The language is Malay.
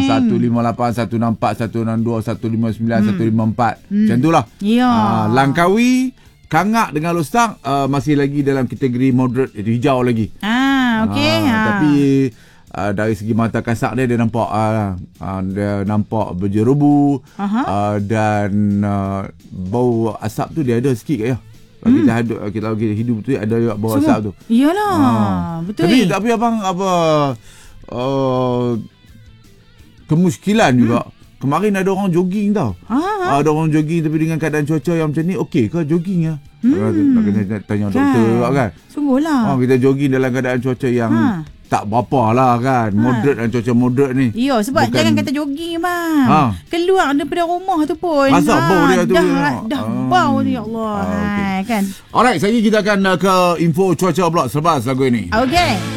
158, 164, 162, 159, 154. Macam itulah. Ya. Langkawi, Kangak dengan Lostang masih lagi dalam kategori moderate, itu hijau lagi. Okey. Tapi dari segi mata kasar dia nampak dia nampak berjerubu dan bau asap tu dia ada sikit ya. Kita hidup tu ada juga bau asap tu. Iyalah, betul. Tapi abang kemuskilan juga. Kemarin ada orang jogging tau. Ada orang jogging tapi dengan keadaan cuaca yang macam ni, okey ke jogging ya? Nak kena tanya doktor juga kan. Sungguhlah. Kita jogging dalam keadaan cuaca yang tak berapa lah kan. Moderate dan cuaca moderate ni. Ya, sebab jangan kata jogging bang. Keluar daripada rumah tu pun. Rasa bau dia tu. Dah bau tu, ya Allah. Okay. Kan. Alright, sekali kita akan ke info cuaca pula selepas lagu ini. Okey.